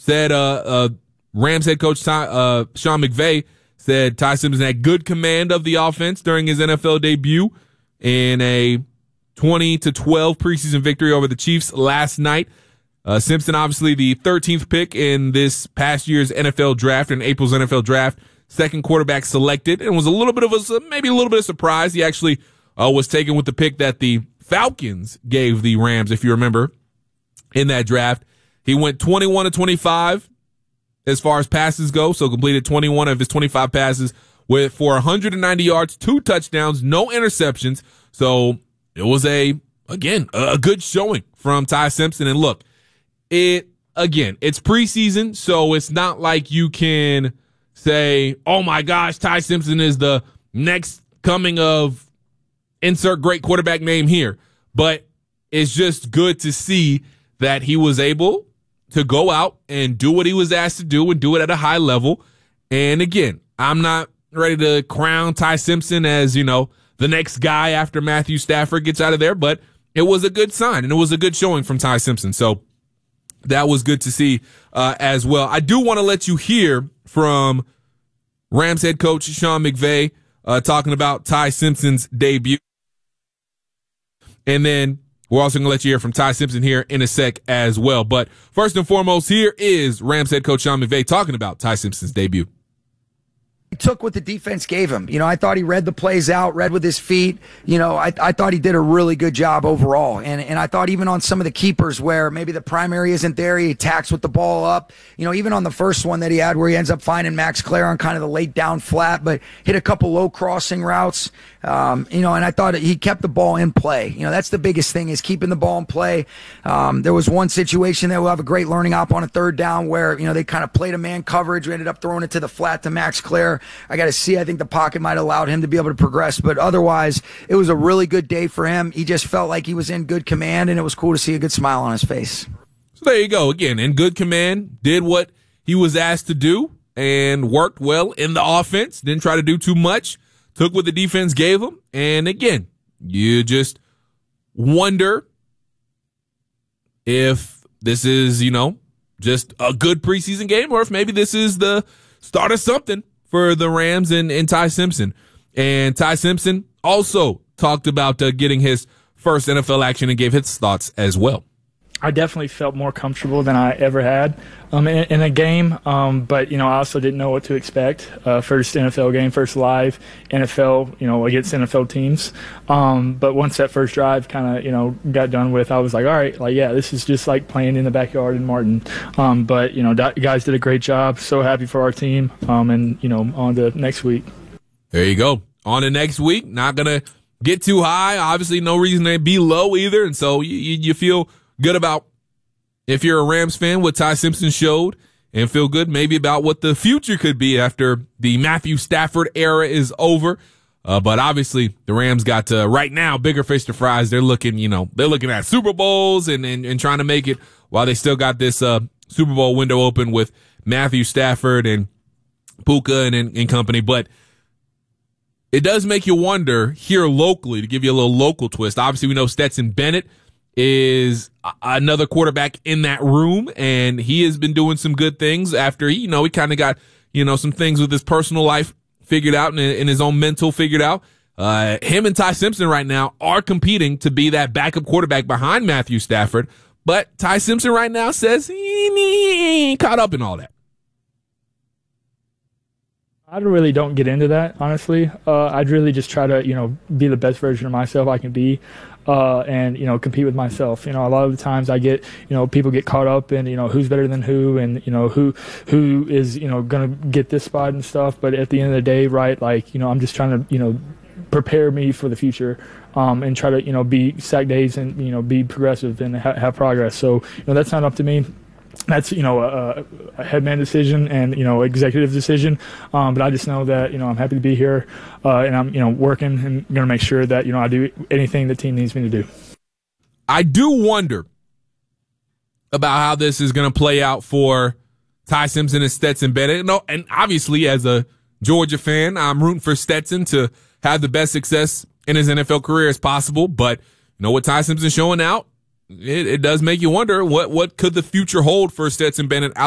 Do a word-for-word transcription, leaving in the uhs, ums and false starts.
said uh, uh, Rams head coach Ty, uh, Sean McVay said Ty Simpson had good command of the offense during his N F L debut in a twenty to twelve preseason victory over the Chiefs last night. Uh, Simpson, obviously the thirteenth pick in this past year's N F L draft, in April's N F L draft, second quarterback selected, and was a little bit of a, maybe a little bit of surprise. He actually uh, was taken with the pick that the Falcons gave the Rams, if you remember, in that draft. He went twenty-one to twenty-five as far as passes go, so completed twenty-one of his twenty-five passes with for one hundred ninety yards, two touchdowns, no interceptions. So it was a, again, a good showing from Ty Simpson. And look, it, again, it's preseason, so it's not like you can say, oh my gosh, Ty Simpson is the next coming of insert great quarterback name here. But it's just good to see that he was able to go out and do what he was asked to do and do it at a high level. And again, I'm not ready to crown Ty Simpson as, you know, the next guy after Matthew Stafford gets out of there, but it was a good sign and it was a good showing from Ty Simpson. So that was good to see uh, as well. I do want to let you hear from Rams head coach Sean McVay uh, talking about Ty Simpson's debut. And then we're also going to let you hear from Ty Simpson here in a sec as well. But first and foremost, here is Rams head coach Sean McVay talking about Ty Simpson's debut. He took what the defense gave him. You know, I thought he read the plays out, read with his feet. You know, I, I thought he did a really good job overall. And, and I thought even on some of the keepers where maybe the primary isn't there, he attacks with the ball up. You know, even on the first one that he had where he ends up finding Max Clare on kind of the late down flat, but hit a couple low crossing routes. Um, you know, and I thought he kept the ball in play. You know, that's the biggest thing is keeping the ball in play. Um, there was one situation that we'll have a great learning op on a third down where, you know, they kind of played a man coverage. We ended up throwing it to the flat to Max Clare. I got to see, I think the pocket might have allowed him to be able to progress, but otherwise it was a really good day for him. He just felt like he was in good command and it was cool to see a good smile on his face. So there you go. Again, in good command, did what he was asked to do and worked well in the offense. Didn't try to do too much. Took what the defense gave him. And again, you just wonder if this is, you know, just a good preseason game or if maybe this is the start of something for the Rams and, and Ty Simpson. And Ty Simpson also talked about uh, getting his first N F L action and gave his thoughts as well. I definitely felt more comfortable than I ever had um, in, in a game, um, but, you know, I also didn't know what to expect. Uh, first N F L game, first live N F L, you know, against N F L teams. Um, but once that first drive kind of, you know, got done with, I was like, all right, like, yeah, this is just like playing in the backyard in Martin. Um, but, you know, guys did a great job. So happy for our team. Um, and, you know, on to next week. There you go. On to next week. Not going to get too high. Obviously, no reason to be low either. And so you, you, you feel good about, if you're a Rams fan, what Ty Simpson showed, and feel good maybe about what the future could be after the Matthew Stafford era is over. Uh, but obviously the Rams got uh, right now bigger fish to fry. They're looking, you know, they're looking at Super Bowls and, and, and trying to make it while they still got this uh, Super Bowl window open with Matthew Stafford and Puka and, and, and company. But it does make you wonder here locally, to give you a little local twist. Obviously we know Stetson Bennett is another quarterback in that room, and he has been doing some good things after, he, you know, he kind of got, you know, some things with his personal life figured out and, and his own mental figured out. Uh, him and Ty Simpson right now are competing to be that backup quarterback behind Matthew Stafford, but Ty Simpson right now says he ain't caught up in all that. I really don't get into that, honestly. Uh, I'd really just try to, you know, be the best version of myself I can be, uh, and, you know, compete with myself. You know, a lot of the times I get, you know, people get caught up in, you know, who's better than who and, you know, who who is, you know, going to get this spot and stuff. But at the end of the day, right, like, you know, I'm just trying to, you know, prepare me for the future, um, and try to, you know, be sack days and, you know, be progressive and ha- have progress. So, you know, that's not up to me. That's, you know, a, a headman decision and, you know, executive decision. Um, but I just know that, you know, I'm happy to be here, uh, and I'm, you know, working and going to make sure that, you know, I do anything the team needs me to do. I do wonder about how this is going to play out for Ty Simpson and Stetson Bennett. No, and obviously as a Georgia fan, I'm rooting for Stetson to have the best success in his N F L career as possible. But, you know, what Ty Simpson's showing out, It, it does make you wonder what, what could the future hold for Stetson Bennett out